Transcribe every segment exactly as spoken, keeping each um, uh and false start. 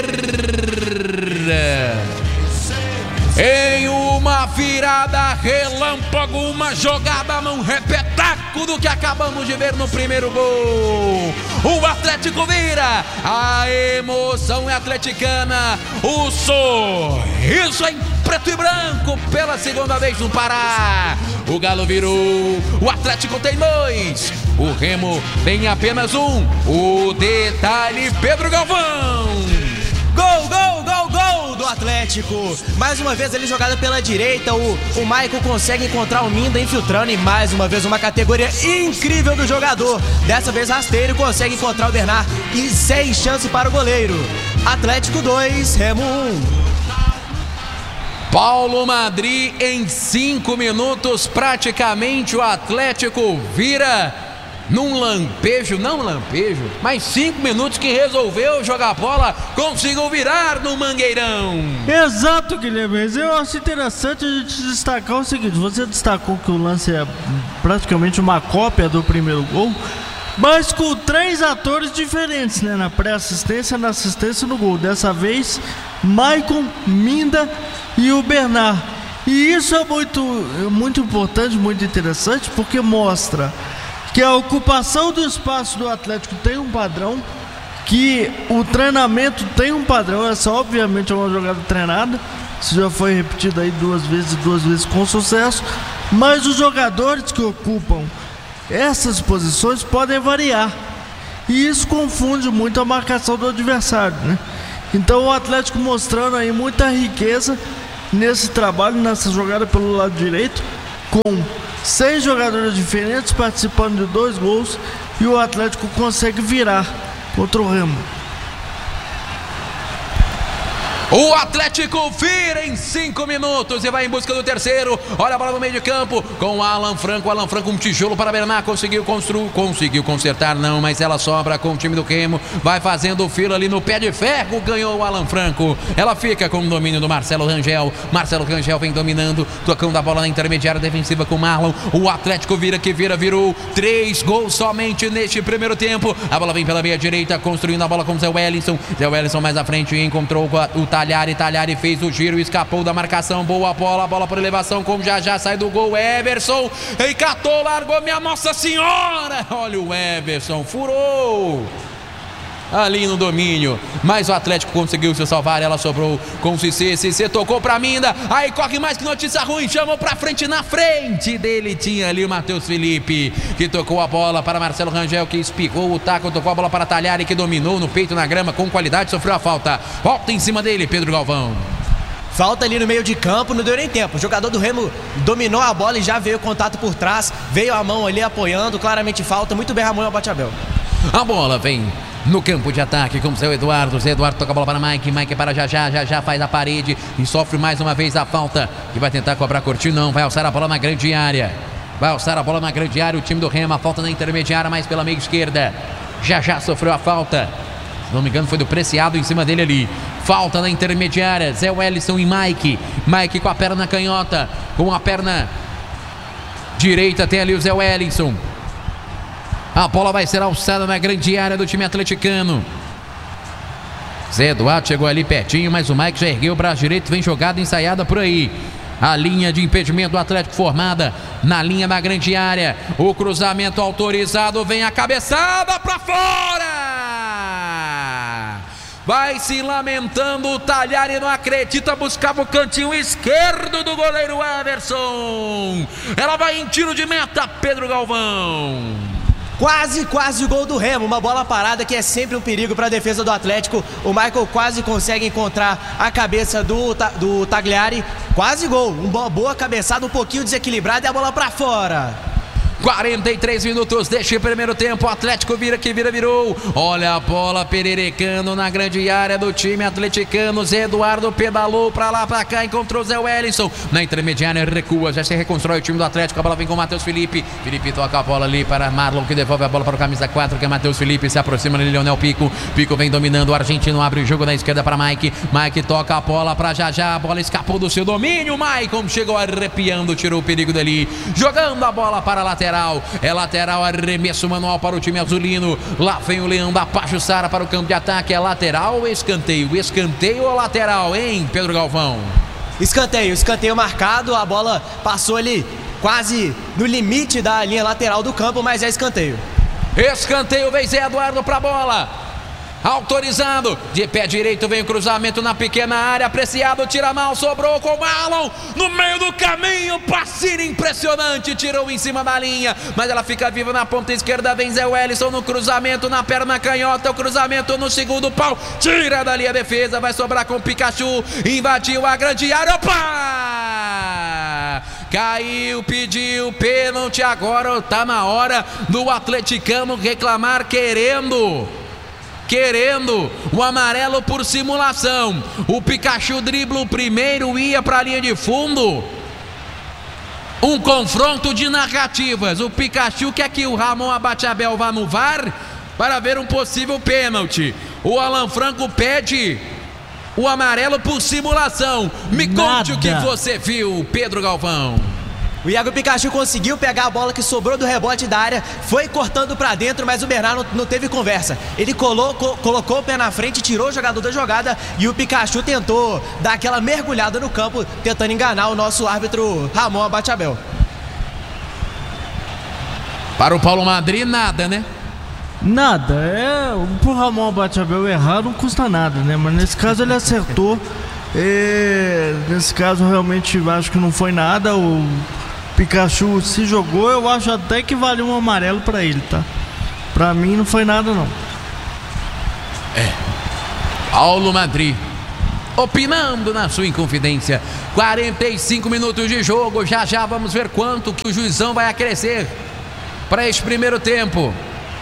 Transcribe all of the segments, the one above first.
Em uma virada relâmpago, uma jogada num repeteco do que acabamos de ver no primeiro gol. O Atlético vira, a emoção é atleticana, o sorriso em preto e branco pela segunda vez no Pará. O Galo virou, o Atlético tem dois, o Remo tem apenas um. O detalhe, Pedro Galvão. Gol, gol, gol, gol do Atlético. Mais uma vez ele jogada pela direita. O, o Maicon consegue encontrar o Minda infiltrando. E mais uma vez uma categoria incrível do jogador. Dessa vez rasteiro, consegue encontrar o Bernard. E sem chance para o goleiro. Atlético dois, Remo um. Paulo Madrid em cinco minutos. Praticamente o Atlético vira num lampejo, não lampejo, mas cinco minutos que resolveu jogar bola, conseguiu virar no Mangueirão. Exato, Guilherme. Eu acho interessante a gente destacar o seguinte: você destacou que o lance é praticamente uma cópia do primeiro gol, mas com três atores diferentes, né? Na pré-assistência, na assistência e no gol. Dessa vez, Maicon, Minda e o Bernard. E isso é muito, muito importante, muito interessante, porque mostra que a ocupação do espaço do Atlético tem um padrão, que o treinamento tem um padrão. Essa obviamente é uma jogada treinada, isso já foi repetido aí duas vezes, duas vezes com sucesso, mas os jogadores que ocupam essas posições podem variar, e isso confunde muito a marcação do adversário, né? Então o Atlético mostrando aí muita riqueza nesse trabalho, nessa jogada pelo lado direito, com seis jogadores diferentes participando de dois gols, e o Atlético consegue virar contra o Remo. O Atlético vira em cinco minutos e vai em busca do terceiro. Olha a bola no meio de campo com o Alan Franco. Alan Franco, um tijolo para Bernard. Conseguiu construir, conseguiu consertar, não, mas ela sobra com o time do Remo. Vai fazendo fila ali no pé de ferro. Ganhou o Alan Franco. Ela fica com o domínio do Marcelo Rangel. Marcelo Rangel vem dominando, tocando a bola na intermediária defensiva com o Marlon. O Atlético vira que vira, virou. Três gols somente neste primeiro tempo. A bola vem pela meia direita, construindo a bola com o Zé Wellington. Zé Wellington mais à frente, encontrou o Talhari, Talhari fez o giro, escapou da marcação, boa bola, bola por elevação, como já já sai do gol, Everson, encatou, largou, minha Nossa Senhora, olha o Everson, furou ali no domínio, mas o Atlético conseguiu se salvar. Ela sobrou com o Cissé, Cissé tocou pra Minda, aí corre mais que notícia ruim, chamou pra frente, na frente dele tinha ali o Matheus Felipe, que tocou a bola para Marcelo Rangel, que espirrou o taco, tocou a bola para Talhari, que dominou no peito, na grama, com qualidade, sofreu a falta, volta em cima dele, Pedro Galvão. Falta ali no meio de campo, não deu nem tempo. O jogador do Remo dominou a bola e já veio o contato por trás, veio a mão ali apoiando, claramente falta, muito bem Ramon Abate-Abel. A bola vem no campo de ataque com o Zé Eduardo. Zé Eduardo toca a bola para Mike. Mike para Jajá. Jajá faz a parede e sofre mais uma vez a falta. E vai tentar cobrar Cortinho. Não, vai alçar a bola na grande área. Vai alçar a bola na grande área. O time do Remo. A falta na intermediária, mais pela meia esquerda. Jajá sofreu a falta. Se não me engano, foi do Preciado em cima dele ali. Falta na intermediária. Zé Wellington e Mike. Mike com a perna canhota. Com a perna direita tem ali o Zé Wellington. A bola vai ser alçada na grande área do time atleticano. Zé Eduardo chegou ali pertinho, mas o Mike já ergueu o braço direito, vem jogada ensaiada por aí. A linha de impedimento do Atlético formada na linha da grande área. O cruzamento autorizado, vem a cabeçada para fora. Vai se lamentando o Talhari, não acredita, buscava o cantinho esquerdo do goleiro Everson. Ela vai em tiro de meta, Pedro Galvão. Quase, quase o gol do Remo, uma bola parada que é sempre um perigo para a defesa do Atlético. O Michael quase consegue encontrar a cabeça do, do Tagliari, quase gol, uma boa cabeçada, um pouquinho desequilibrada e a bola para fora. quarenta e três minutos deste primeiro tempo. O Atlético vira que vira, virou. Olha a bola pererecando na grande área do time atleticano. Zé Eduardo pedalou pra lá, pra cá, encontrou Zé Wellington. Na intermediária recua, já se reconstrói o time do Atlético. A bola vem com o Matheus Felipe. Felipe toca a bola ali para Marlon, que devolve a bola para o camisa quatro, que é Matheus Felipe. Se aproxima de Leonel Pico. Pico vem dominando, o argentino abre o jogo na esquerda para Mike. Mike toca a bola para Jajá. A bola escapou do seu domínio. Maicon chegou arrepiando, tirou o perigo dali. Jogando a bola para a lateral. lateral, é lateral, arremesso manual para o time azulino. Lá vem o Leão da Pajuçara para o campo de ataque. É lateral ou escanteio? Escanteio ou lateral, hein, Pedro Galvão? Escanteio, escanteio marcado, a bola passou ali quase no limite da linha lateral do campo, mas é escanteio. Escanteio, vem Zé Eduardo para a bola. Autorizado, de pé direito vem o cruzamento na pequena área, apreciado, tira mal, sobrou com o Marlon, no meio do caminho, passinho impressionante, tirou em cima da linha, mas ela fica viva na ponta esquerda, vem Zé Wellison no cruzamento, na perna canhota, o cruzamento no segundo pau, tira dali a defesa, vai sobrar com o Pikachu, invadiu a grande área, opa! Caiu, pediu pênalti, agora tá na hora do atleticano reclamar, querendo... Querendo o amarelo por simulação. O Pikachu dribla o primeiro, ia para a linha de fundo. Um confronto de narrativas. O Pikachu quer que o Ramon Abateabel vá no V A R para ver um possível pênalti. O Alan Franco pede o amarelo por simulação. Me conte o que você viu, Pedro Galvão. O Iago Pikachu conseguiu pegar a bola que sobrou do rebote da área, foi cortando pra dentro, mas o Bernard não, não teve conversa. Ele colocou, colocou o pé na frente, tirou o jogador da jogada e o Pikachu tentou dar aquela mergulhada no campo, tentando enganar o nosso árbitro Ramon Abateabel. Para o Paulo Madri, nada, né? Nada, é, pro Ramon Abateabel errar não custa nada, né? Mas nesse caso ele acertou. É, nesse caso realmente acho que não foi nada. O Pikachu se jogou, eu acho até que valeu um amarelo pra ele, tá? Pra mim não foi nada não. É, Paulo Madri opinando na sua inconfidência. Quarenta e cinco minutos de jogo, já já vamos ver quanto que o juizão vai acrescer para este primeiro tempo.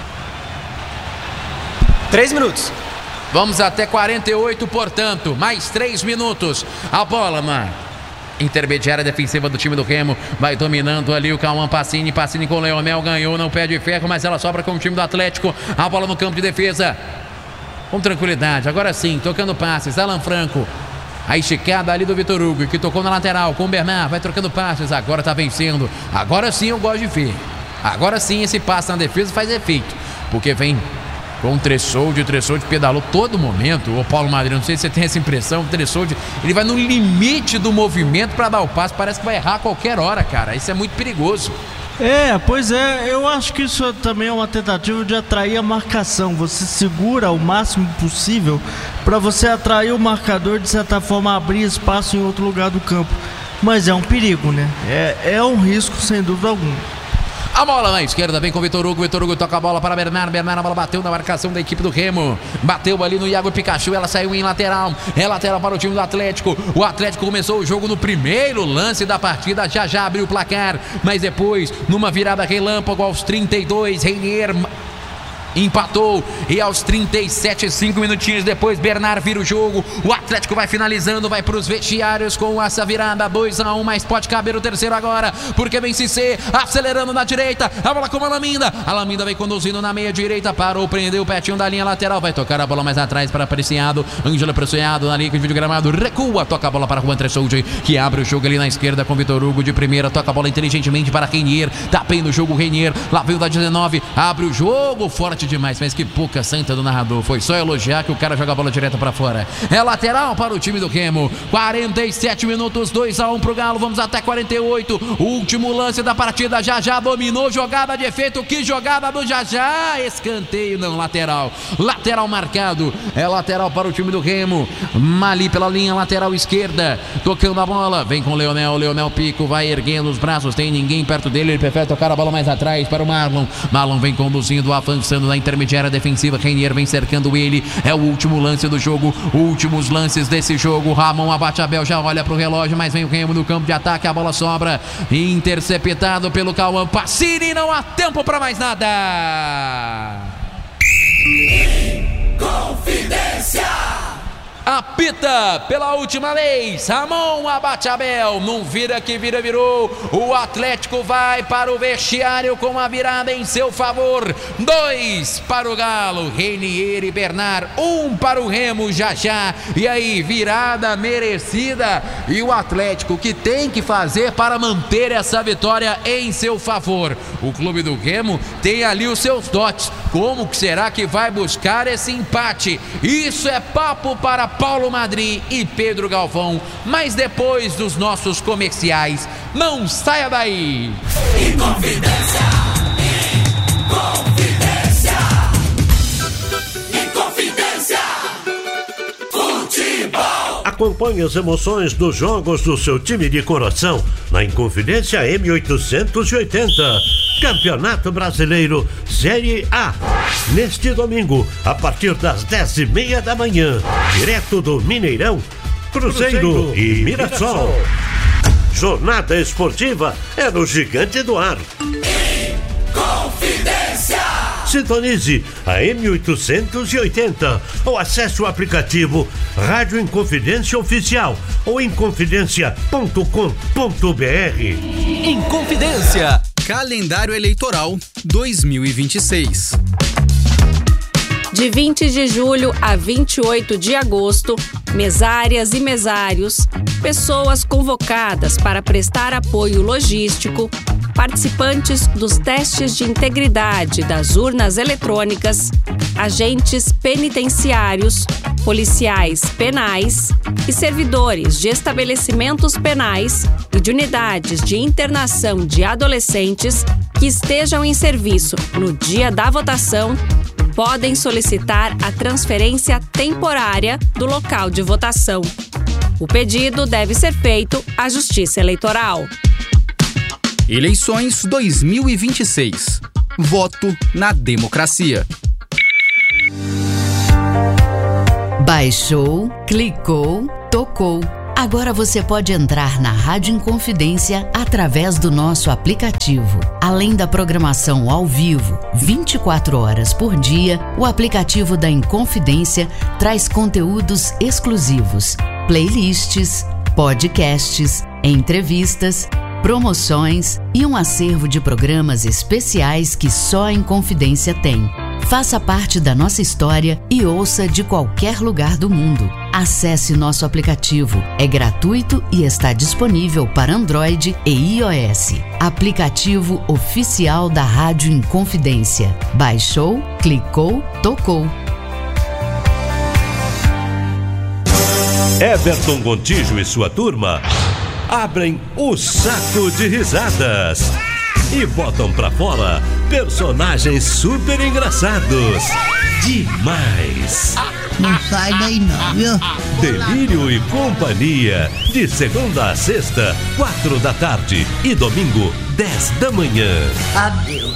Três minutos. Vamos até quarenta e oito, portanto, mais três minutos. A bola na intermediária defensiva do time do Remo, vai dominando ali o Cauã Pacini, Pacini com o Leonel, ganhou, não pé de ferro, mas ela sobra com o time do Atlético. A bola no campo de defesa, com tranquilidade, agora sim, tocando passes, Alan Franco. A esticada ali do Vitor Hugo, que tocou na lateral com o Bernard, vai trocando passes, agora tá vencendo. Agora sim eu gosto de ver. Agora sim esse passe na defesa faz efeito, porque vem com o Tressoldi, o Tressoldi pedalou todo momento. O Paulo Madri, não sei se você tem essa impressão, o Tressoldi, ele vai no limite do movimento para dar o passe, parece que vai errar a qualquer hora, cara, isso é muito perigoso. É, pois é, eu acho que isso também é uma tentativa de atrair a marcação. Você segura o máximo possível para você atrair o marcador, de certa forma abrir espaço em outro lugar do campo. Mas é um perigo, né? É, é um risco, sem dúvida alguma. A bola na esquerda vem com o Vitor Hugo, Vitor Hugo toca a bola para Bernard, Bernard, a bola bateu na marcação da equipe do Remo, bateu ali no Iago Pikachu, ela saiu em lateral, é lateral para o time do Atlético. O Atlético começou o jogo no primeiro lance da partida, já já abriu o placar, mas depois, numa virada relâmpago aos trinta e dois, Reinier empatou, e aos trinta e sete, cinco minutinhos depois, Bernard vira o jogo. O Atlético vai finalizando, vai para os vestiários com essa virada dois a um, mas pode caber o terceiro agora, porque vem Cissé acelerando na direita, a bola com a Alaminda, a Alaminda vem conduzindo na meia direita, parou, prendeu o petinho da linha lateral, vai tocar a bola mais atrás para Apreciado, Ângelo Apreciado na linha de vídeo gramado, recua, toca a bola para Juan Tressoldi, que abre o jogo ali na esquerda com Vitor Hugo de primeira, toca a bola inteligentemente para Reinier, tá bem no jogo Reinier, lá veio da dezenove, abre o jogo, forte demais, mas que pouca santa do narrador, foi só elogiar que o cara joga a bola direta pra fora. É lateral para o time do Remo, quarenta e sete minutos, dois a um pro Galo, vamos até quarenta e oito, último lance da partida, já já dominou, jogada de efeito, que jogada do já já, escanteio, não, lateral, lateral marcado, é lateral para o time do Remo, ali pela linha lateral esquerda, tocando a bola, vem com o Leonel, Leonel Pico, vai erguendo os braços, tem ninguém perto dele, ele prefere tocar a bola mais atrás para o Marlon, Marlon vem conduzindo, avançando na intermediária defensiva, Reinier vem cercando ele, é o último lance do jogo, últimos lances desse jogo, Ramon Abateabel já olha pro relógio, mas vem o Remo no campo de ataque, a bola sobra, interceptado pelo Cauã Pacini, não há tempo para mais nada. Confidência! Apita pela última vez, Ramon Abate-Abel, não vira que vira, virou, o Atlético vai para o vestiário com a virada em seu favor, dois para o Galo, Renier e Bernard, um para o Remo, já já, e aí virada merecida, e o Atlético que tem que fazer para manter essa vitória em seu favor. O clube do Remo tem ali os seus dotes, como que será que vai buscar esse empate? Isso é papo para Paulo Madri e Pedro Galvão, mas depois dos nossos comerciais. Não saia daí! Inconfidência! Inconfidência! Inconfidência! Futebol! Acompanhe as emoções dos jogos do seu time de coração na Inconfidência M oitocentos e oitenta. Campeonato Brasileiro Série A. Neste domingo, a partir das dez e meia da manhã, direto do Mineirão, Cruzeiro, Cruzeiro e Mirassol. Mirassol. Jornada esportiva é no Gigante do Ar. Inconfidência! Sintonize a M oitocentos e oitenta ou acesse o aplicativo Rádio Inconfidência Oficial ou inconfidência ponto com ponto br. Inconfidência. Calendário Eleitoral dois mil e vinte e seis. De vinte de julho a vinte e oito de agosto, mesárias e mesários, pessoas convocadas para prestar apoio logístico, participantes dos testes de integridade das urnas eletrônicas, agentes penitenciários, policiais penais e servidores de estabelecimentos penais e de unidades de internação de adolescentes que estejam em serviço no dia da votação podem solicitar a transferência temporária do local de votação. O pedido deve ser feito à Justiça Eleitoral. Eleições dois mil e vinte e seis. Voto na democracia. Baixou, clicou, tocou. Agora você pode entrar na Rádio Inconfidência através do nosso aplicativo. Além da programação ao vivo, vinte e quatro horas por dia, o aplicativo da Inconfidência traz conteúdos exclusivos, playlists, podcasts, entrevistas, promoções e um acervo de programas especiais que só a Inconfidência tem. Faça parte da nossa história e ouça de qualquer lugar do mundo. Acesse nosso aplicativo. É gratuito e está disponível para Android e iOS. Aplicativo oficial da Rádio Inconfidência. Baixou, clicou, tocou. Everton Gontijo e sua turma abrem o saco de risadas e botam pra fora personagens super engraçados. Demais! Não sai daí não, viu? Delírio e Companhia, de segunda a sexta, quatro da tarde e domingo, dez da manhã. Adeus.